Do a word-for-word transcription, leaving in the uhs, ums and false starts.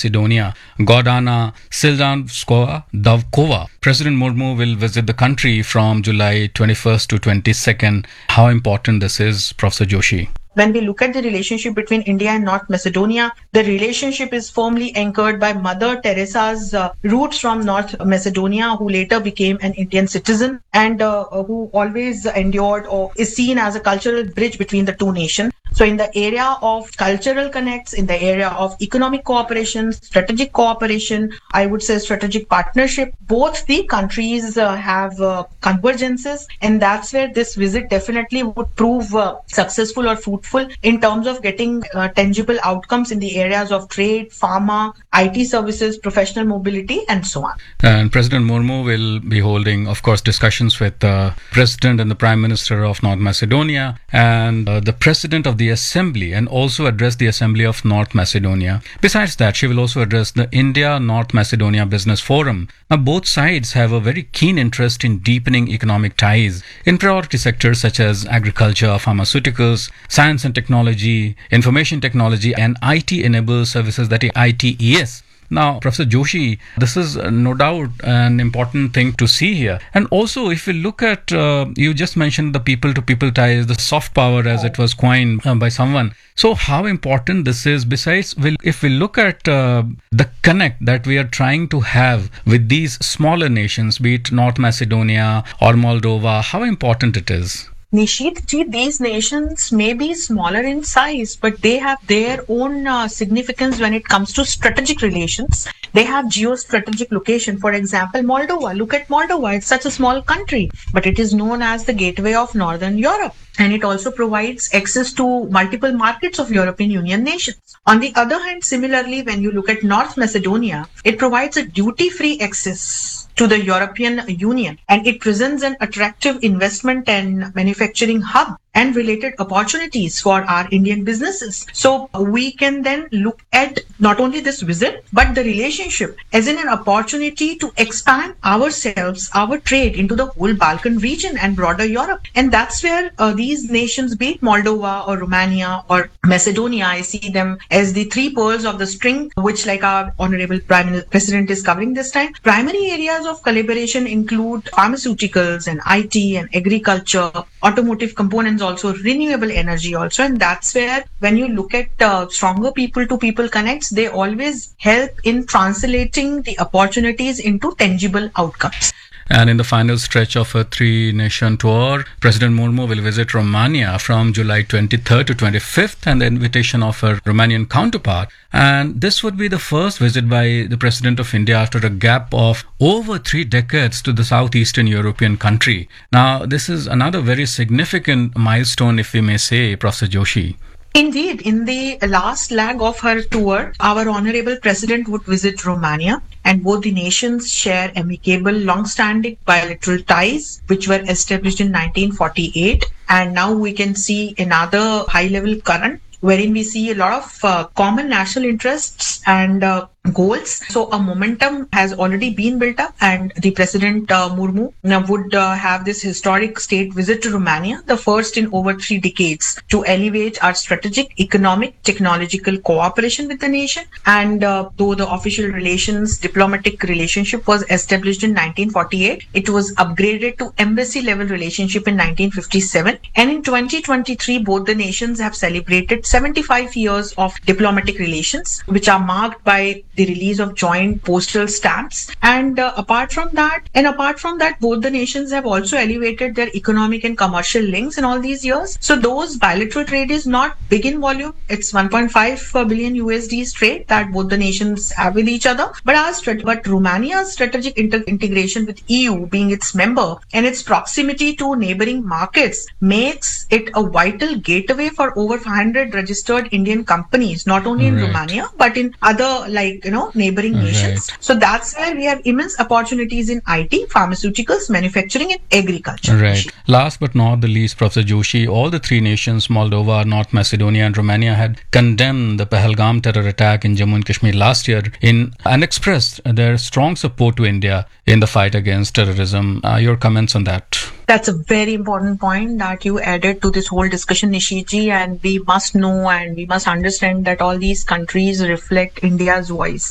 Macedonia, Gordana Sildanskova Davkova. President Murmu will visit the country from July twenty-first to twenty-second. How important this is, Professor Joshi? When we look at the relationship between India and North Macedonia, the relationship is firmly anchored by Mother Teresa's uh, roots from North Macedonia, who later became an Indian citizen and uh, who always endured or is seen as a cultural bridge between the two nations. So in the area of cultural connects, in the area of economic cooperation, strategic cooperation, I would say strategic partnership, both the countries uh, have uh, convergences, and that's where this visit definitely would prove uh, successful or fruitful in terms of getting uh, tangible outcomes in the areas of trade, pharma, I T services, professional mobility, and so on. And President Murmu will be holding, of course, discussions with the President and the Prime Minister of North Macedonia and uh, the President of the Assembly, and also address the Assembly of North Macedonia. Besides that, she will also address the India-North Macedonia Business Forum. Now, both sides have a very keen interest in deepening economic ties in priority sectors such as agriculture, pharmaceuticals, science and technology, information technology, and I T-enabled services, that is I T E S. Now, Professor Joshi, this is uh, no doubt an important thing to see here. And also, if we look at, uh, you just mentioned the people-to-people ties, the soft power as it was coined uh, by someone. So how important this is, besides, we'll, if we look at uh, the connect that we are trying to have with these smaller nations, be it North Macedonia or Moldova, how important it is? Nishit ji, these nations may be smaller in size, but they have their own uh, significance when it comes to strategic relations. They have geostrategic location. For example, Moldova. Look at Moldova. It's such a small country, but it is known as the gateway of Northern Europe. And it also provides access to multiple markets of European Union nations. On the other hand, similarly, when you look at North Macedonia, it provides a duty-free access to the European Union, and it presents an attractive investment and manufacturing hub and related opportunities for our Indian businesses. So we can then look at not only this visit, but the relationship as in an opportunity to expand ourselves, our trade into the whole Balkan region and broader Europe. And that's where uh, these nations, be it Moldova or Romania or Macedonia, I see them as the three pearls of the string, which, like our Honorable Prime President is covering this time. Primary areas of collaboration include pharmaceuticals and I T and agriculture, automotive components, also renewable energy also. And that's where when you look at uh, stronger people to people connects, they always help in translating the opportunities into tangible outcomes. And in the final stretch of a three-nation tour, President Murmu will visit Romania from July twenty-third to twenty-fifth, and the invitation of her Romanian counterpart. And this would be the first visit by the President of India after a gap of over three decades to the southeastern European country. Now, this is another very significant milestone, if we may say, Professor Joshi. Indeed, in the last leg of her tour, our Honorable President would visit Romania, and both the nations share amicable, long-standing bilateral ties, which were established in nineteen forty-eight. And now we can see another high-level current, wherein we see a lot of uh, common national interests and uh, goals. So a momentum has already been built up, and the President uh, Murmu uh, would uh, have this historic state visit to Romania, the first in over three decades, to elevate our strategic, economic, technological cooperation with the nation. And uh, though the official relations, diplomatic relationship was established in nineteen forty-eight, it was upgraded to embassy level relationship in nineteen fifty-seven. And in twenty twenty-three, both the nations have celebrated seventy-five years of diplomatic relations, which are marked by the release of joint postal stamps. And uh, apart from that, and apart from that, both the nations have also elevated their economic and commercial links in all these years. So those bilateral trade is not big in volume. It's one point five billion U S D's trade that both the nations have with each other. But our strat- but Romania's strategic inter- integration with E U, being its member, and its proximity to neighboring markets makes it a vital gateway for over five hundred registered Indian companies, not only in Right. Romania, but in other, like, you know, neighboring nations. Right. So that's where we have immense opportunities in I T, pharmaceuticals, manufacturing, and agriculture. Right. Last but not the least, Professor Joshi, all the three nations, Moldova, North Macedonia, and Romania, had condemned the Pahalgam terror attack in Jammu and Kashmir last year in and expressed their strong support to India in the fight against terrorism. Uh, your comments on that? That's a very important point that you added to this whole discussion, Nishiji, and we must know and we must understand that all these countries reflect India's voice.